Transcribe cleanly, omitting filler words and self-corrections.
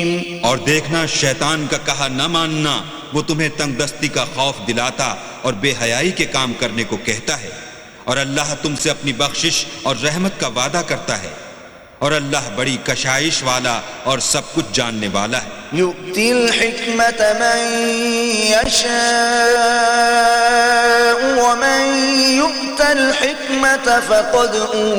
और देखना, शैतान का कहा न मानना वो तुम्हें तंगदस्ती का खौफ दिलाता और बेहयाई के काम करने को कहता है, और अल्लाह तुमसे अपनी बख्शिश और रहमत का वादा करता है, और अल्लाह बड़ी कशाइश वाला और सब कुछ जानने वाला है। युतिल हिकमत मन यशा व मन युतल हिकमत फक़द